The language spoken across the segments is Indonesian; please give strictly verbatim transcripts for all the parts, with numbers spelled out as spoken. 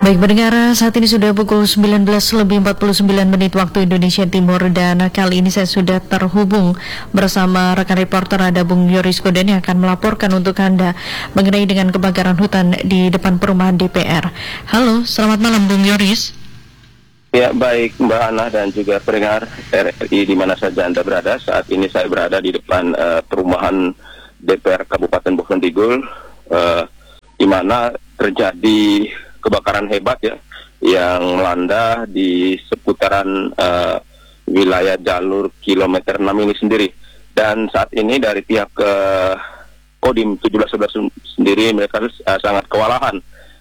Baik pendengar, saat ini sudah pukul sembilan belas lebih empat puluh sembilan menit waktu Indonesia Timur, dan kali ini saya sudah terhubung bersama rekan reporter ada Bung Yoris Goden yang akan melaporkan untuk Anda mengenai dengan kebakaran hutan di depan perumahan D P R. Halo, selamat malam Bung Yoris. Ya, baik Mbak Ana dan juga pendengar R R I di mana saja Anda berada. Saat ini saya berada di depan uh, perumahan D P R Kabupaten Bovendigul, uh, di mana terjadi kebakaran hebat ya, yang melanda di seputaran uh, wilayah jalur kilometer enam ini sendiri. Dan saat ini dari pihak uh, Kodim tujuh belas sebelas sendiri mereka uh, sangat kewalahan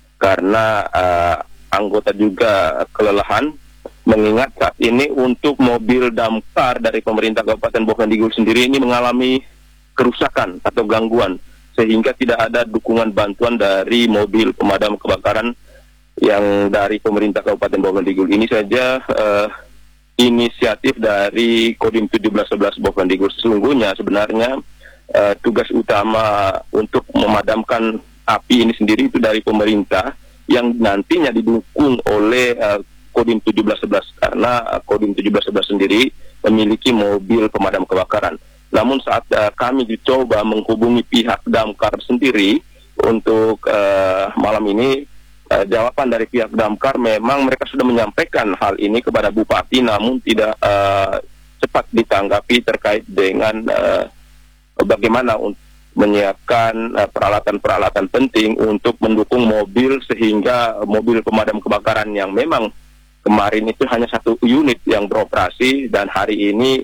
karena uh, anggota juga kelelahan, mengingat saat ini untuk mobil damkar dari pemerintah Kabupaten Bovendigul sendiri ini mengalami kerusakan atau gangguan, sehingga tidak ada dukungan bantuan dari mobil pemadam kebakaran yang dari pemerintah Kabupaten Bovendigul. Ini saja uh, inisiatif dari Kodim tujuh belas sebelas Bovendigul. Sesungguhnya sebenarnya uh, tugas utama untuk memadamkan api ini sendiri itu dari pemerintah, yang nantinya didukung oleh uh, Kodim tujuh belas sebelas, karena uh, Kodim tujuh belas sebelas sendiri memiliki mobil pemadam kebakaran. Namun saat uh, kami dicoba menghubungi pihak damkar sendiri untuk uh, malam ini, Uh, jawaban dari pihak damkar memang mereka sudah menyampaikan hal ini kepada Bupati, namun tidak uh, cepat ditanggapi terkait dengan uh, bagaimana untuk menyiapkan uh, peralatan-peralatan penting untuk mendukung mobil, sehingga mobil pemadam kebakaran yang memang kemarin itu hanya satu unit yang beroperasi, dan hari ini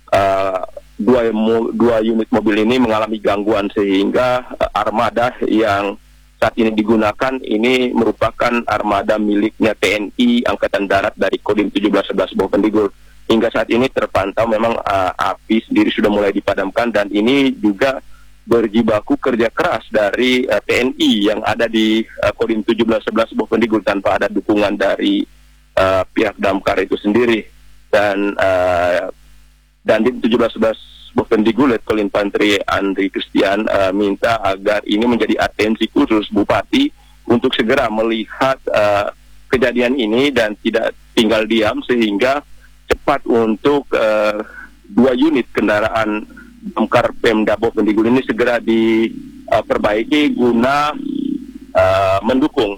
uh, dua, dua unit mobil ini mengalami gangguan, sehingga uh, armada yang saat ini digunakan ini merupakan armada miliknya T N I Angkatan Darat dari Kodim tujuh belas sebelas Bovendigul. Hingga saat ini terpantau memang uh, api sendiri sudah mulai dipadamkan, dan ini juga berjibaku kerja keras dari uh, T N I yang ada di uh, Kodim tujuh belas sebelas Bovendigul tanpa ada dukungan dari uh, pihak damkar itu sendiri. Dan uh, dan di tujuh belas sebelas Bovendigul, Letkol Infantri Andri Christian uh, minta agar ini menjadi atensi khusus Bupati untuk segera melihat uh, kejadian ini dan tidak tinggal diam, sehingga cepat untuk uh, dua unit kendaraan damkar Pemda Bovendigul ini segera diperbaiki uh, guna uh, mendukung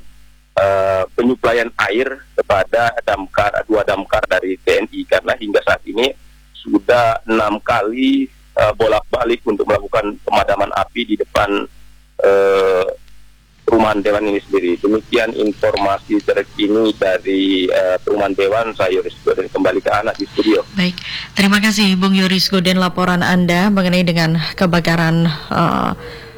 uh, penyuplaian air kepada damkar dua damkar dari T N I, karena hingga saat ini sudah enam kali uh, bolak-balik untuk melakukan pemadaman api di depan uh, perumahan Dewan ini sendiri. Demikian informasi terkini dari uh, perumahan Dewan. Saya Yoris Goden kembali ke anak di studio. Baik, terima kasih Bung Yoris Goden laporan Anda mengenai dengan kebakaran uh,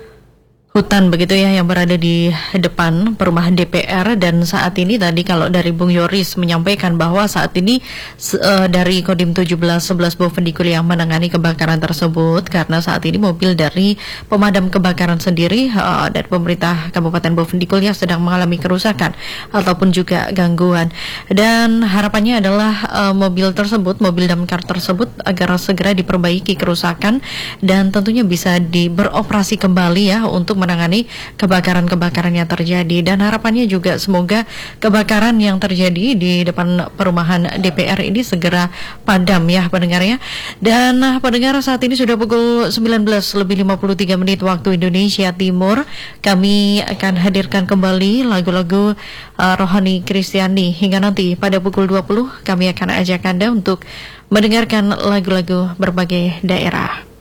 hutan begitu ya yang berada di depan perumahan D P R. Dan saat ini tadi kalau dari Bung Yoris menyampaikan bahwa saat ini uh, dari Kodim tujuh belas sebelas Bovendigul yang menangani kebakaran tersebut, karena saat ini mobil dari pemadam kebakaran sendiri uh, dan pemerintah Kabupaten Bovendigul yang sedang mengalami kerusakan ataupun juga gangguan. Dan harapannya adalah uh, mobil tersebut, mobil damkar tersebut agar segera diperbaiki kerusakan dan tentunya bisa di beroperasi kembali ya untuk menangani kebakaran-kebakaran yang terjadi. Dan harapannya juga semoga kebakaran yang terjadi di depan perumahan D P R ini segera padam ya pendengar ya. Dan pendengar, saat ini sudah pukul sembilan belas lebih lima puluh tiga menit waktu Indonesia Timur. Kami akan hadirkan kembali lagu-lagu uh, rohani Kristiani hingga nanti pada pukul dua puluh kami akan ajak Anda untuk mendengarkan lagu-lagu berbagai daerah.